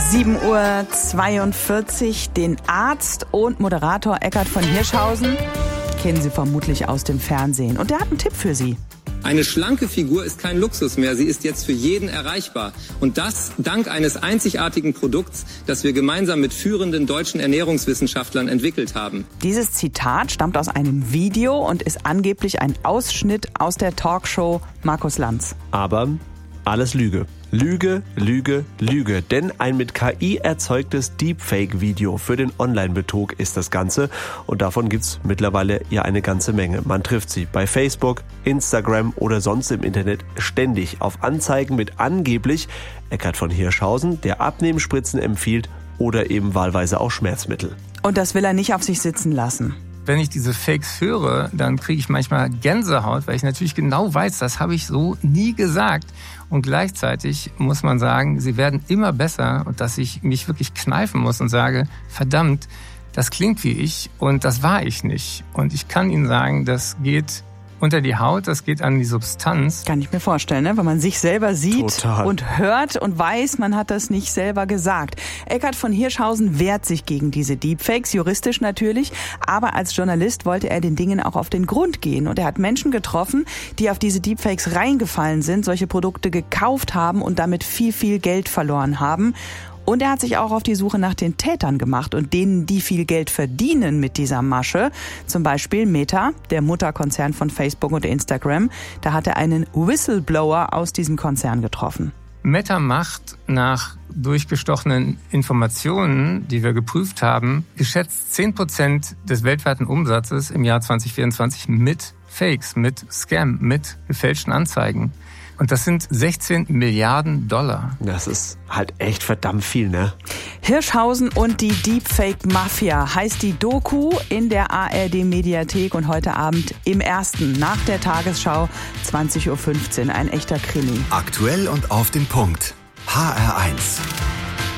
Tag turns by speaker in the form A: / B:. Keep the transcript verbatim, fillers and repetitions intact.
A: sieben Uhr zweiundvierzig. Den Arzt und Moderator Eckart von Hirschhausen kennen Sie vermutlich aus dem Fernsehen. Und der hat einen Tipp für Sie.
B: Eine schlanke Figur ist kein Luxus mehr, sie ist jetzt für jeden erreichbar. Und das dank eines einzigartigen Produkts, das wir gemeinsam mit führenden deutschen Ernährungswissenschaftlern entwickelt haben.
A: Dieses Zitat stammt aus einem Video und ist angeblich ein Ausschnitt aus der Talkshow Markus Lanz.
C: Aber alles Lüge. Lüge, Lüge, Lüge. Denn ein mit K I erzeugtes Deepfake-Video für den Online-Betrug ist das Ganze. Und davon gibt's mittlerweile ja eine ganze Menge. Man trifft sie bei Facebook, Instagram oder sonst im Internet ständig auf Anzeigen mit angeblich Eckart von Hirschhausen, der Abnehmenspritzen empfiehlt oder eben wahlweise auch Schmerzmittel.
A: Und das will er nicht auf sich sitzen lassen.
D: Wenn ich diese Fakes höre, dann kriege ich manchmal Gänsehaut, weil ich natürlich genau weiß, das habe ich so nie gesagt. Und gleichzeitig muss man sagen, sie werden immer besser und dass ich mich wirklich kneifen muss und sage, verdammt, das klingt wie ich und das war ich nicht. Und ich kann Ihnen sagen, das geht unter die Haut, das geht an die Substanz.
A: Kann ich mir vorstellen, ne? Wenn man sich selber sieht
C: Total.
A: Und hört und weiß, man hat das nicht selber gesagt. Eckart von Hirschhausen wehrt sich gegen diese Deepfakes, juristisch natürlich, aber als Journalist wollte er den Dingen auch auf den Grund gehen. Und er hat Menschen getroffen, die auf diese Deepfakes reingefallen sind, solche Produkte gekauft haben und damit viel, viel Geld verloren haben. Und er hat sich auch auf die Suche nach den Tätern gemacht und denen, die viel Geld verdienen mit dieser Masche. Zum Beispiel Meta, der Mutterkonzern von Facebook und Instagram. Da hat er einen Whistleblower aus diesem Konzern getroffen.
D: Meta macht nach durchgestochenen Informationen, die wir geprüft haben, geschätzt zehn Prozent des weltweiten Umsatzes im Jahr zwanzig vierundzwanzig mit Fakes, mit Scam, mit gefälschten Anzeigen. Und das sind sechzehn Milliarden Dollar.
C: Das ist halt echt verdammt viel, ne?
A: Hirschhausen und die Deepfake-Mafia heißt die Doku in der A R D-Mediathek und heute Abend im Ersten nach der Tagesschau zwanzig Uhr fünfzehn. Ein echter Krimi.
E: Aktuell und auf den Punkt. H R eins.